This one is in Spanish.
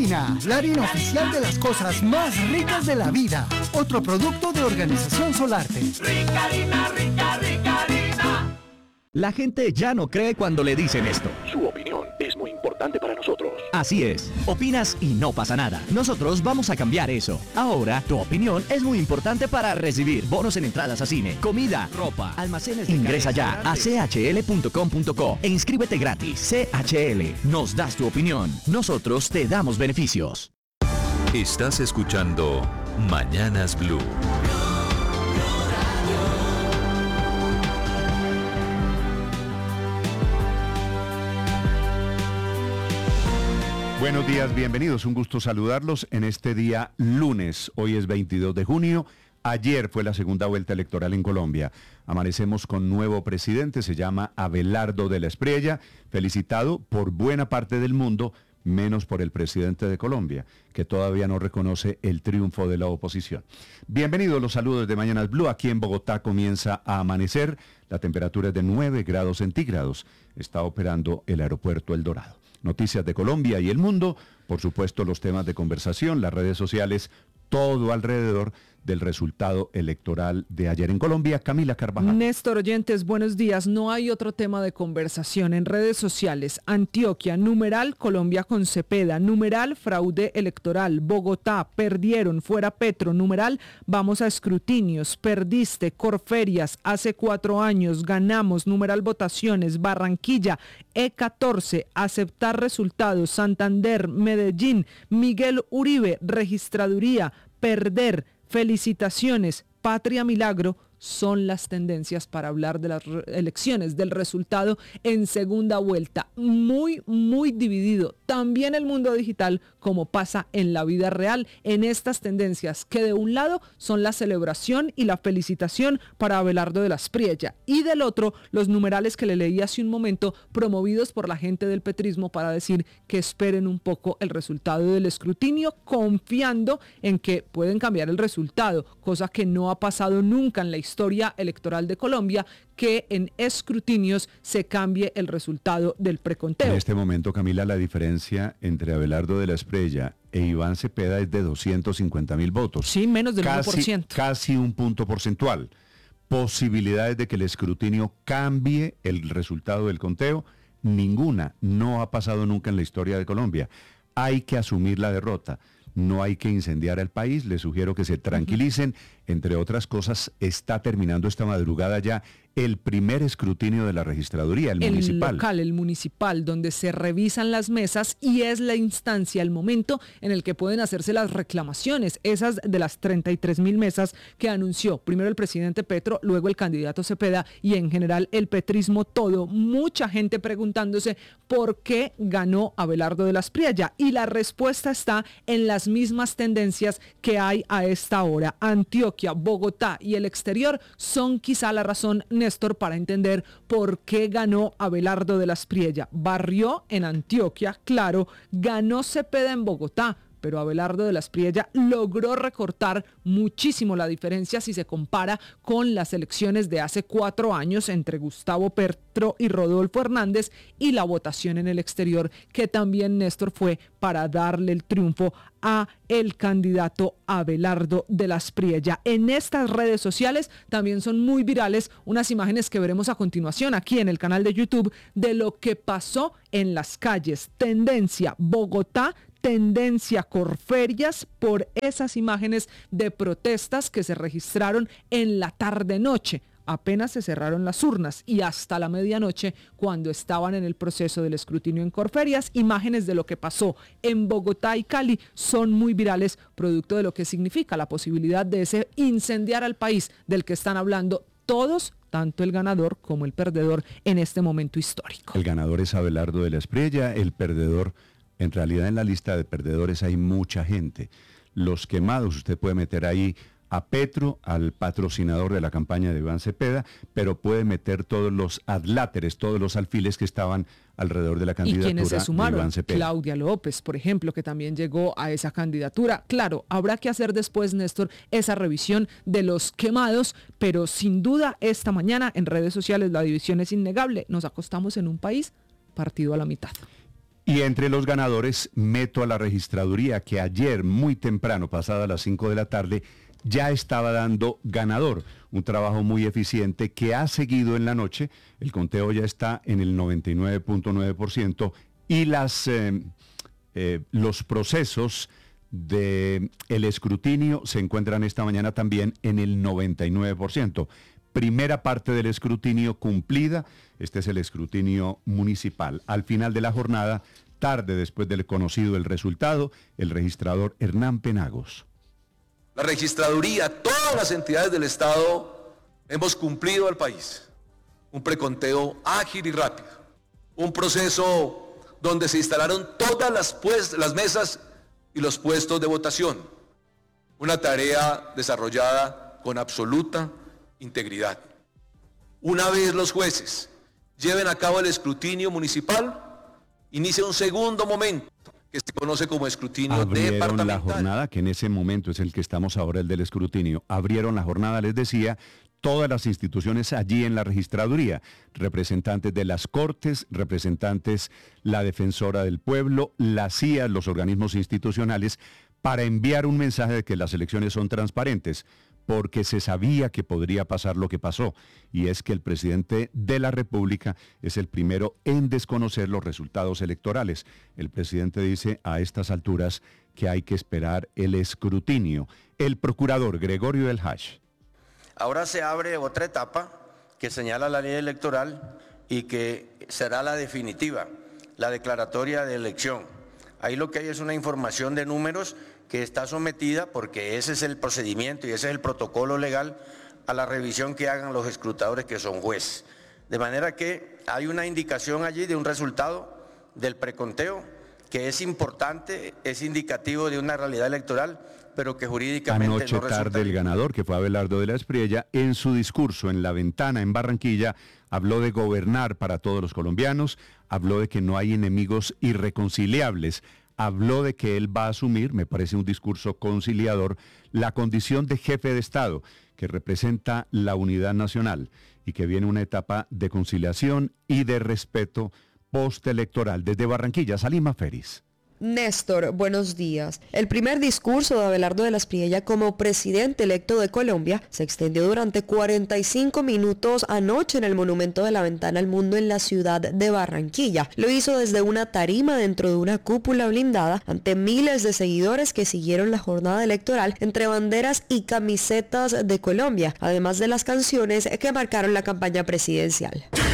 Rica Harina, la harina oficial de las cosas más ricas de la vida. Otro producto de Organización Solarte. Rica Harina, rica harina. La gente ya no cree cuando le dicen esto. Su opinión es muy importante para nosotros. Así es, opinas y no pasa nada. Nosotros vamos a cambiar eso. Ahora, tu opinión es muy importante para recibir bonos en entradas a cine, comida, ropa, almacenes de Ingresa ya a chl.com.co e inscríbete gratis. CHL, nos das tu opinión. Nosotros te damos beneficios. Estás escuchando Mañanas Blue. Buenos días, bienvenidos. Un gusto saludarlos en este día lunes. Hoy es 22 de junio. Ayer fue la segunda vuelta electoral en Colombia. Amanecemos con nuevo presidente, se llama Abelardo de la Espriella, felicitado por buena parte del mundo, menos por el presidente de Colombia, que todavía no reconoce el triunfo de la oposición. Bienvenidos, los saludos de Mañanas Blue. Aquí en Bogotá comienza a amanecer. La temperatura es de 9 grados centígrados. Está operando el aeropuerto El Dorado. Noticias de Colombia y el mundo, por supuesto los temas de conversación, las redes sociales, todo alrededor del resultado electoral de ayer en Colombia. Camila Carvajal. Néstor, oyentes, buenos días. No hay otro tema de conversación en redes sociales. Antioquia, numeral Colombia con Cepeda, numeral fraude electoral. Bogotá, perdieron, fuera Petro, numeral vamos a escrutinios, perdiste, Corferias, hace 4 años, ganamos, numeral votaciones. Barranquilla, E14, aceptar resultados. Santander, Medellín, Miguel Uribe, registraduría, perder, felicitaciones, Patria Milagro, son las tendencias para hablar de las elecciones, del resultado en segunda vuelta. Muy, muy dividido. También el mundo digital, como pasa en la vida real, en estas tendencias que de un lado son la celebración y la felicitación para Abelardo de la Espriella y del otro los numerales que le leí hace un momento promovidos por la gente del petrismo para decir que esperen un poco el resultado del escrutinio, confiando en que pueden cambiar el resultado, cosa que no ha pasado nunca en la historia electoral de Colombia, que en escrutinios se cambie el resultado del preconteo. En este momento, Camila, la diferencia entre Abelardo de la Espriella e Iván Cepeda es de 250.000 votos. Sí, menos del 1%. Casi un punto porcentual. Posibilidades de que el escrutinio cambie el resultado del conteo, ninguna. No ha pasado nunca en la historia de Colombia. Hay que asumir la derrota. No hay que incendiar al país, les sugiero que se tranquilicen. Entre otras cosas, está terminando esta madrugada ya el primer escrutinio de la registraduría, el municipal. El municipal, donde se revisan las mesas y es la instancia, el momento en el que pueden hacerse las reclamaciones, esas de las 33.000 mesas que anunció primero el presidente Petro, luego el candidato Cepeda y en general el petrismo todo. Mucha gente preguntándose por qué ganó Abelardo de la Espriella y la respuesta está en las mismas tendencias que hay a esta hora. Antioquia, Bogotá y el exterior son quizá la razón, Néstor, para entender por qué ganó Abelardo de la Espriella. Barrió en Antioquia, claro, ganó Cepeda en Bogotá, pero Abelardo de la Espriella logró recortar muchísimo la diferencia si se compara con las elecciones de hace 4 años entre Gustavo Petro y Rodolfo Hernández y la votación en el exterior, que también, Néstor, fue para darle el triunfo a el candidato Abelardo de la Espriella. En estas redes sociales también son muy virales unas imágenes que veremos a continuación aquí en el canal de YouTube de lo que pasó en las calles. Tendencia Bogotá, tendencia Corferias, por esas imágenes de protestas que se registraron en la tarde-noche. Apenas se cerraron las urnas y hasta la medianoche, cuando estaban en el proceso del escrutinio en Corferias, imágenes de lo que pasó en Bogotá y Cali son muy virales, producto de lo que significa la posibilidad de ese incendiar al país del que están hablando todos, tanto el ganador como el perdedor en este momento histórico. El ganador es Abelardo de la Espriella, el perdedor, en realidad en la lista de perdedores hay mucha gente. Los quemados, usted puede meter ahí a Petro, al patrocinador de la campaña de Iván Cepeda, pero puede meter todos los adláteres, todos los alfiles que estaban alrededor de la candidatura y quienes se sumaron, de Iván Cepeda. Claudia López, por ejemplo, que también llegó a esa candidatura. Claro, habrá que hacer después, Néstor, esa revisión de los quemados, pero sin duda esta mañana en redes sociales la división es innegable. Nos acostamos en un país partido a la mitad. Y entre los ganadores meto a la registraduría que ayer muy temprano, pasada las 5 de la tarde, ya estaba dando ganador. Un trabajo muy eficiente que ha seguido en la noche. El conteo ya está en el 99.9% y los procesos del escrutinio se encuentran esta mañana también en el 99%. Primera parte del escrutinio cumplida. Este es el escrutinio municipal. Al final de la jornada, tarde después del conocido el resultado, el registrador Hernán Penagos. La registraduría, todas las entidades del Estado hemos cumplido al país. Un preconteo ágil y rápido. Un proceso donde se instalaron todas las mesas y los puestos de votación. Una tarea desarrollada con absoluta integridad. Una vez los jueces lleven a cabo el escrutinio municipal, inicia un segundo momento que se conoce como escrutinio departamental. Abrieron la jornada, que en ese momento es el que estamos ahora, el del escrutinio. Abrieron la jornada, les decía, todas las instituciones allí en la registraduría, representantes de las Cortes, representantes, la Defensora del Pueblo, la CIA, los organismos institucionales, para enviar un mensaje de que las elecciones son transparentes, porque se sabía que podría pasar lo que pasó, y es que el presidente de la República es el primero en desconocer los resultados electorales. El presidente dice a estas alturas que hay que esperar el escrutinio. El procurador Gregorio del Hash. Ahora se abre otra etapa que señala la ley electoral y que será la definitiva, la declaratoria de elección. Ahí lo que hay es una información de números que está sometida, porque ese es el procedimiento y ese es el protocolo legal, a la revisión que hagan los escrutadores que son jueces. De manera que hay una indicación allí de un resultado del preconteo que es importante, es indicativo de una realidad electoral, pero que jurídicamente anoche no resulta. Tarde el ganador, que fue Abelardo de la Espriella, en su discurso en La Ventana, en Barranquilla, habló de gobernar para todos los colombianos, habló de que no hay enemigos irreconciliables, habló de que él va a asumir, me parece un discurso conciliador, la condición de jefe de Estado, que representa la unidad nacional y que viene una etapa de conciliación y de respeto postelectoral. Desde Barranquilla, Salima Feris. Néstor, buenos días. El primer discurso de Abelardo de la Espriella como presidente electo de Colombia se extendió durante 45 minutos anoche en el Monumento de la Ventana al Mundo en la ciudad de Barranquilla. Lo hizo desde una tarima dentro de una cúpula blindada ante miles de seguidores que siguieron la jornada electoral entre banderas y camisetas de Colombia, además de las canciones que marcaron la campaña presidencial.